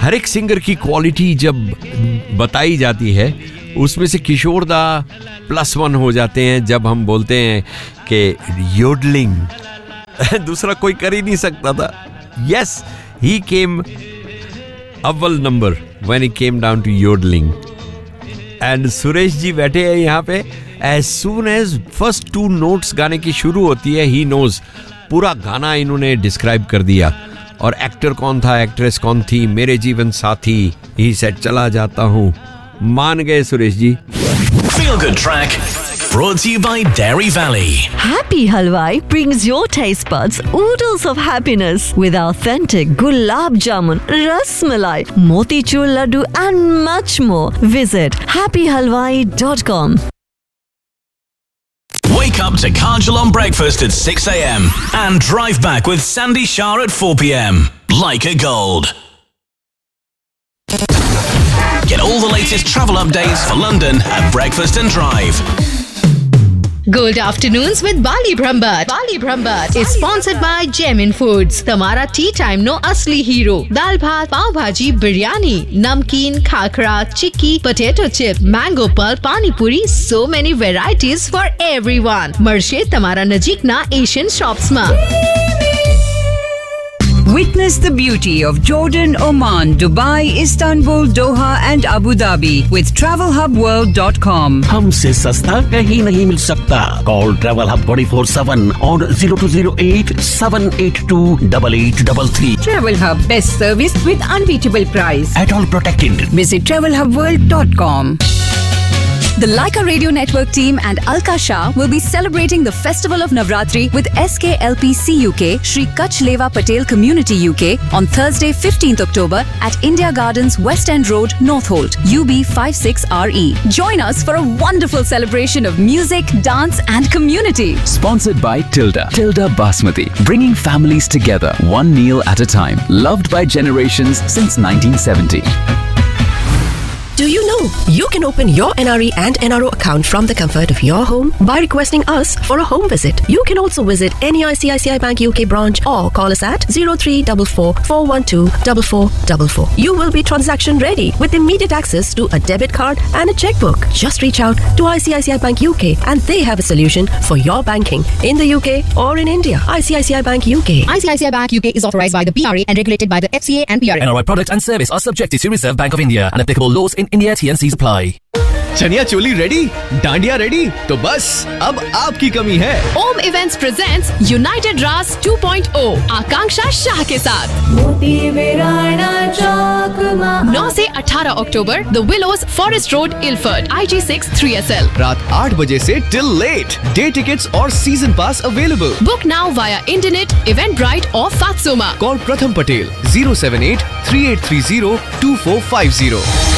हर एक सिंगर की क्वालिटी जब बताई जाती है, उसमें से किशोर दा +1 हो जाते हैं जब हम बोलते हैं कि योडलिंग दूसरा कोई कर ही नहीं सकता था. Yes, he came अव्वल number when he came down to yodeling. And Suresh ji बैठे हैं यहाँ पे. As soon as first 2 notes गाने की शुरू होती है, he knows. पूरा गाना इन्होंने डिस्क्राइब कर दिया. और एक्टर कौन था, एक्ट्रेस कौन थी, मेरे जीवन साथी. He said चला जाता हूँ. मान गए Suresh ji. Feel Good Track brought to you by Dairy Valley. Happy Halwai brings your taste buds oodles of happiness with authentic gulab jamun, ras malai, motichur laddu and much more. Visit happyhalwai.com. Wake up to Kajal on breakfast at 6 a.m. and drive back with Sandy Shah at 4 p.m. Like a gold. Get all the latest travel updates for London at Breakfast and Drive. Gold Afternoons with Bali Brahmbhatt. Bali Brahmbhatt is sponsored by Gemin Foods. Tamara tea time no asli hero. Dal bhat, pav bhaji, biryani, namkeen, khakra, chikki, potato chip, mango pulp, pani puri. So many varieties for everyone. Marshe Tamara Najik na Asian shops ma. Witness the beauty of Jordan, Oman, Dubai, Istanbul, Doha and Abu Dhabi with TravelHubWorld.com. हमसे सस्ता कहीं नहीं मिल सकता. Call Travel Hub 24/7 on 0208 782 8833. Travel Hub, best service with unbeatable price. At all protected. Visit TravelHubWorld.com. The Leica Radio Network team and Alka Shah will be celebrating the Festival of Navratri with SKLPC UK, Shri Kutch Leva Patel Community UK on Thursday 15th October at India Gardens, West End Road, Northolt, UB56RE. Join us for a wonderful celebration of music, dance and community. Sponsored by Tilda Basmati, bringing families together one meal at a time. Loved by generations since 1970. Do you know you can open your NRE and NRO account from the comfort of your home by requesting us for a home visit? You can also visit any ICICI Bank UK branch or call us at 0344 412 4444. You will be transaction ready with immediate access to a debit card and a checkbook. Just reach out to ICICI Bank UK and they have a solution for your banking in the UK or in India. ICICI Bank UK. ICICI Bank UK is authorized by the PRA and regulated by the FCA and PRA. NRI product and service are subjected to Reserve Bank of India and applicable laws in India. T&Cs apply. Chaniya choli ready, dandiya ready, तो बस अब आपकी कमी है. Om Events presents United Ras 2.0 आकांक्षा शाह के साथ 9 से 18 अक्टूबर The Willows, Forest Road, Ilford, IG6 3SL. रात 8 बजे से till late. Day tickets और season pass available. Book now via Internet, Eventbrite or Fatsoma. Call Pratham Patel 078 3830 2450.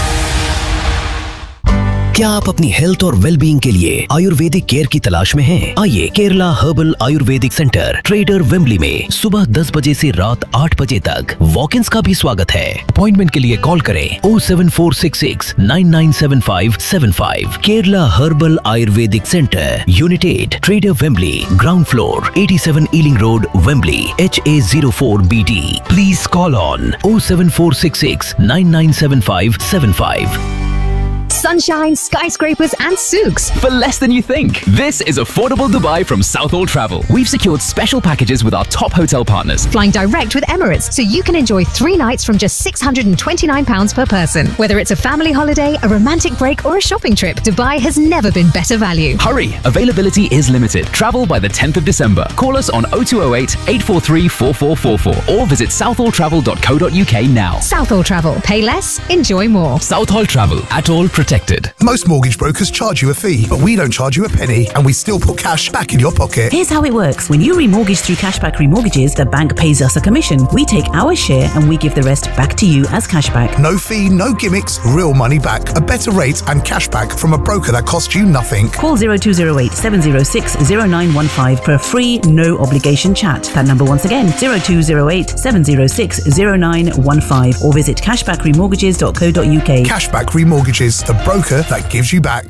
क्या आप अपनी हेल्थ और वेलबींग के लिए आयुर्वेदिक केयर की तलाश में हैं? आइए Kerala herbal Ayurvedic centre trader Wembley में सुबह 10 बजे से रात 8 बजे तक वॉक-इन्स का भी स्वागत है. अपॉइंटमेंट के लिए कॉल करें 07466 997575. Kerala herbal Ayurvedic centre, unit 8, trader Wembley, ground floor, 87 ailing road, Wembley, HA04BD. Please call on 07466 997575. Sunshine, skyscrapers and souks. For less than you think. This is affordable Dubai from Southall Travel. We've secured special packages with our top hotel partners. Flying direct with Emirates, so you can enjoy 3 nights from just £629 per person. Whether it's a family holiday, a romantic break or a shopping trip, Dubai has never been better value. Hurry! Availability is limited. Travel by the 10th of December. Call us on 0208 843 4444 or visit southalltravel.co.uk now. Southall Travel. Pay less, enjoy more. Southall Travel. At all protected. Most mortgage brokers charge you a fee, but we don't charge you a penny, and we still put cash back in your pocket. Here's how it works. When you remortgage through Cashback Remortgages, the bank pays us a commission. We take our share and we give the rest back to you as cashback. No fee, no gimmicks, real money back. A better rate and cashback from a broker that costs you nothing. Call 0208 706 0915 for a free, no obligation chat. That number once again, 0208 706 0915 or visit cashbackremortgages.co.uk. Cashback Remortgages, the broker that gives you back.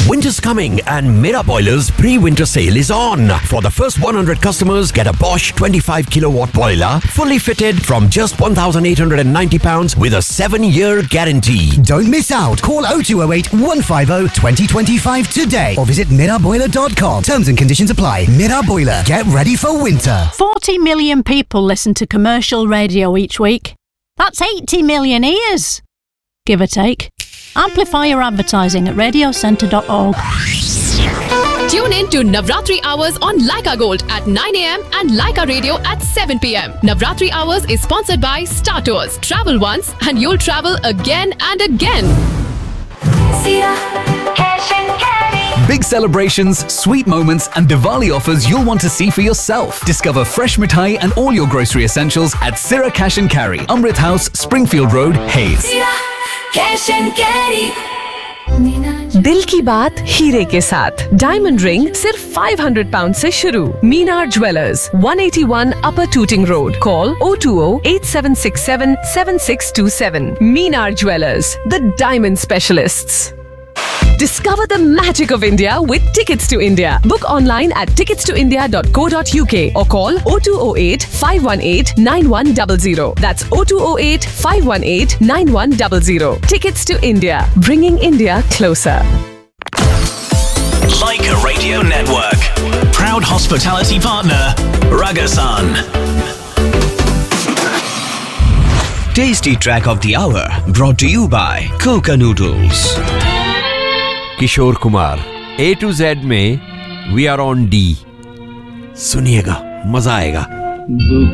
Winter's coming and Mera Boilers pre-winter sale is on. For the first 100 customers, get a Bosch 25 kilowatt boiler, fully fitted from just £1,890 with a 7-year guarantee. Don't miss out. Call 0208 150 2025 today or visit miraboiler.com. Terms and conditions apply. Mera Boiler. Get ready for winter. 40 million people listen to commercial radio each week. That's 80 million ears, give or take. Amplify your advertising at radiocentre.org. Tune in to Navratri Hours on Leica Gold at 9 a.m. and Leica Radio at 7 p.m. Navratri Hours is sponsored by Star Tours. Travel once and you'll travel again and again. Big celebrations, sweet moments, and Diwali offers you'll want to see for yourself. Discover fresh mithai and all your grocery essentials at Sira Cash and Carry, Amrit House, Springfield Road, Hayes. Cash and carry. दिल की बात हीरे के साथ diamond ring सिर्फ £500 से शुरू। मीनार jewellers 181 upper tooting road. Call 020-8767-7627। Minar jewellers, the diamond specialists. Discover the magic of India with Tickets to India. Book online at ticketstoindia.co.uk or call 0208 518 9100. That's 0208 518 9100. Tickets to India, bringing India closer. Leica Radio Network. Proud hospitality partner, Ragasan. Tasty track of the hour brought to you by Coca Noodles. Kishore Kumar A to Z में we are on D. सुनिएगा, मजा आएगा।